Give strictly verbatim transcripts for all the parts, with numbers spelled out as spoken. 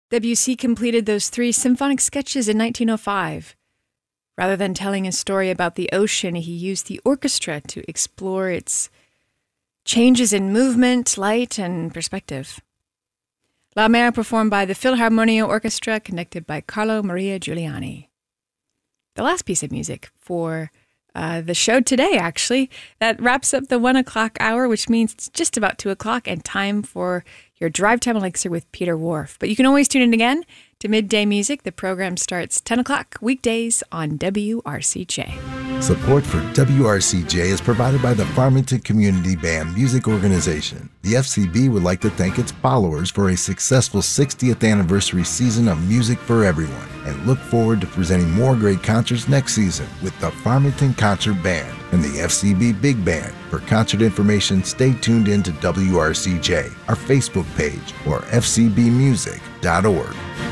Debussy completed those three symphonic sketches in nineteen oh five. Rather than telling a story about the ocean, he used the orchestra to explore its changes in movement, light, and perspective. La Mer performed by the Philharmonia Orchestra, conducted by Carlo Maria Giuliani. The last piece of music for uh, the show today, actually, that wraps up the one o'clock hour, which means it's just about two o'clock and time for your Drive Time Elixir with Peter Whorf. But you can always tune in again to Midday Music. The program starts ten o'clock weekdays on W R C J. Support for W R C J is provided by the Farmington Community Band Music Organization. The F C B would like to thank its followers for a successful sixtieth anniversary season of music for everyone, and look forward to presenting more great concerts next season with the Farmington Concert Band and the F C B Big Band. For concert information, stay tuned in to W R C J, our Facebook page, or f c b music dot org.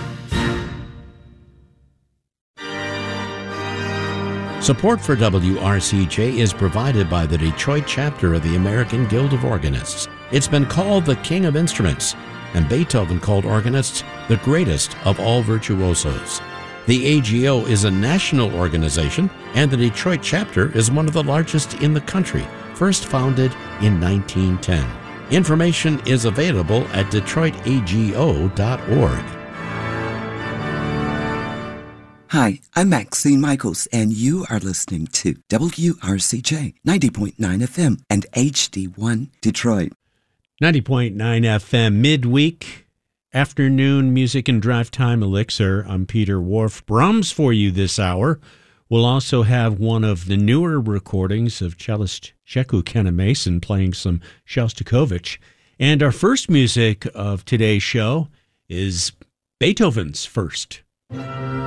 Support for W R C J is provided by the Detroit chapter of the American Guild of Organists. It's been called the King of Instruments, and Beethoven called organists the greatest of all virtuosos. The A G O is a national organization, and the Detroit chapter is one of the largest in the country, first founded in nineteen ten. Information is available at detroit a g o dot org. Hi, I'm Maxine Michaels, and you are listening to W R C J ninety point nine F M and H D one Detroit. ninety point nine F M midweek, afternoon music and drive time elixir. I'm Peter Whorf. Brahms for you this hour. We'll also have one of the newer recordings of cellist Sheku Kenna-Mason playing some Shostakovich. And our first music of today's show is Beethoven's First.